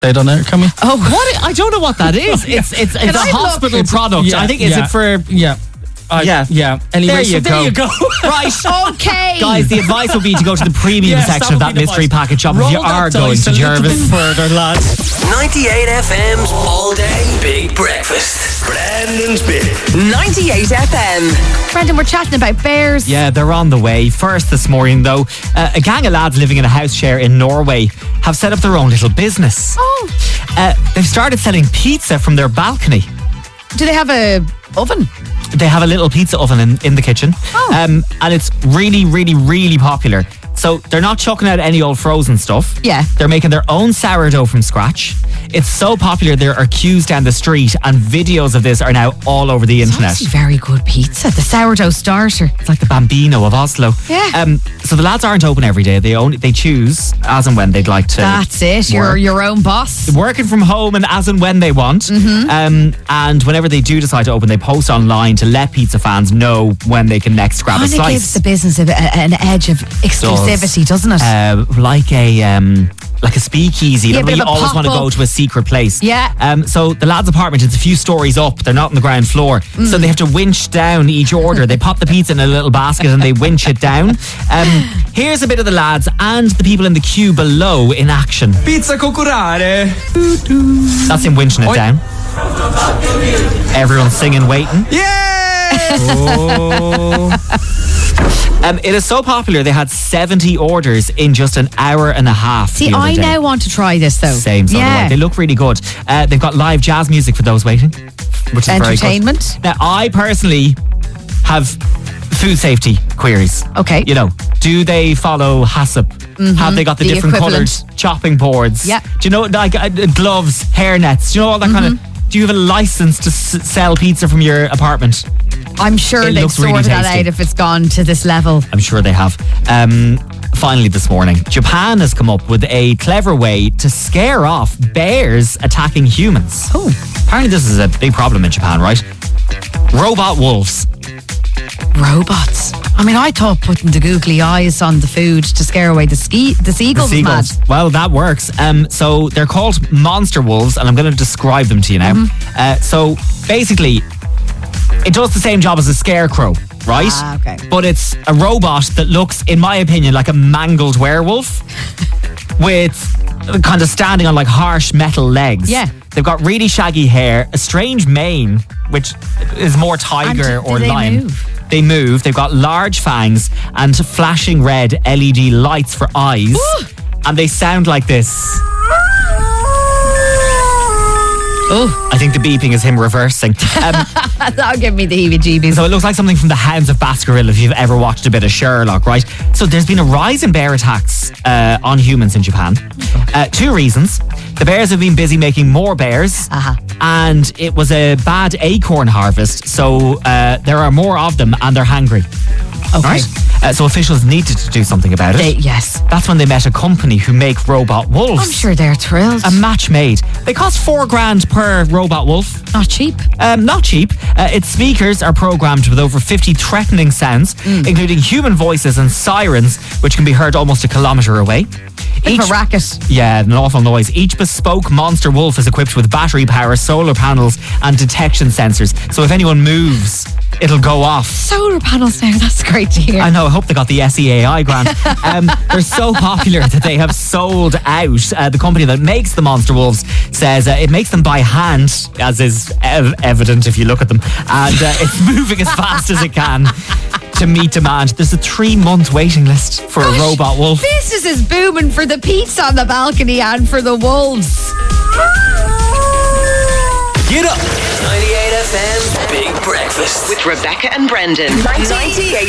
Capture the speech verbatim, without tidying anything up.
They don't know, can we? Oh, what? I don't know what that is. It's it's it's a I hospital look? product. Yeah, I think is yeah. it for Yeah. I, Yeah. Yeah. Anyway, There you so there go. you go. right. Okay. Guys, the advice would be to go to the premium Yes, section that of would that be the mystery advice. package shop Roll if you that are going dice to a little Jervis. bit further, lads. ninety-eight F M's All Day Big Breakfast. Brandon's Bit. ninety-eight F M. Brendan, we're chatting about bears. Yeah, they're on the way. First this morning, though, uh, a gang of lads living in a house share in Norway have set up their own little business. Oh. Uh, they've started selling pizza from their balcony. Do they have a oven? They have a little pizza oven in, in the kitchen. Oh. Um, and it's really, really, really popular. So they're not chucking out any old frozen stuff. Yeah. They're making their own sourdough from scratch. It's so popular there are queues down the street, and videos of this are now all over the internet. It's actually very good pizza. The sourdough starter. It's like the Bambino of Oslo. Yeah. Um, so the lads aren't open every day. They only they choose as and when they'd like to. That's it. You're work. your own boss. Working from home and as and when they want. Mm-hmm. Um, and whenever they do decide to open, they post online to let pizza fans know when they can next grab a Kind of slice. gives the business a, a, an edge of exclusivity, doesn't it? Uh, like a um, like a speakeasy. Yeah, You know, bit you of a always want to pop-up. go to a secret place. Yeah. Um, so the lads' apartment is a few stories up. They're not on the ground floor, Mm. so they have to winch down each order. They pop the pizza in a little basket and they winch it down. Um, here's a bit of the lads and the people in the queue below in action. Pizza con curare. That's him winching it Oi. down. Everyone's singing, waiting. Yeah! oh. Um, it is so popular they had seventy orders in just an hour and a half. See, the other I day. now want to try this though. Same, so do yeah. I. They look really good. Uh, they've got live jazz music for those waiting, which is very good. Entertainment. Now, I personally have food safety queries. Okay. You know, do they follow HACCP? Have they got the, The different coloured equivalent. chopping boards? Yeah. Do you know, like uh, gloves, hair nets? Do you know all that kind of? Do you have a license to s- sell pizza from your apartment? I'm sure It they've looks really sorted that tasty. out if it's gone to this level. I'm sure they have. Um, finally, this morning, Japan has come up with a clever way to scare off bears attacking humans. Oh. Apparently, this is a big problem in Japan, right? Robot wolves. Robots. I mean, I thought putting the googly eyes on the food to scare away the ski the seagulls, The was mad. seagulls. Well, that works. Um, so they're called monster wolves, and I'm going to describe them to you now. Mm-hmm. Uh, so basically, it does the same job as a scarecrow, right? Ah, okay. But it's a robot that looks, in my opinion, like a mangled werewolf with kind of standing on like harsh metal legs. Yeah. They've got really shaggy hair, a strange mane, which is more tiger And do or they lion. move? They move. They've got large fangs and flashing red L E D lights for eyes. And they sound like this. Oh, I think the beeping is him reversing. Um, that'll give me the heebie-jeebies. so it looks like something from the Hounds of Baskerville if you've ever watched a bit of Sherlock, right? So there's been a rise in bear attacks uh, on humans in Japan. Uh, two reasons. The bears have been busy making more bears. Uh-huh. And it was a bad acorn harvest. So uh, there are more of them and they're hangry. Okay. Right? Uh, so officials needed to do something about it. They, yes. That's when they met a company who make robot wolves. I'm sure they're thrilled. A match made. They cost four grand per robot wolf. Not cheap. Um, not cheap. Uh, its speakers are programmed with over fifty threatening sounds, Mm. including human voices and sirens, which can be heard almost a kilometre away. Bit of a racket. Yeah, an awful noise. Each bespoke monster wolf is equipped with battery power, solar panels, and detection sensors. So if anyone moves, it'll go off. Solar panels now. That's great to hear. I know, I hope they got the S E A I grant. Um, they're so popular that they have sold out. Uh, the company that makes the monster wolves says uh, it makes them by hand, as is ev- evident if you look at them, and uh, it's moving as fast as it can to meet demand. There's a three-month waiting list for Gosh, a robot wolf. Business is booming for the pizza on the balcony and for the wolves. Get up. ninety-eight F M's Big Breakfast. With Rebecca and Brendan. ninety-eight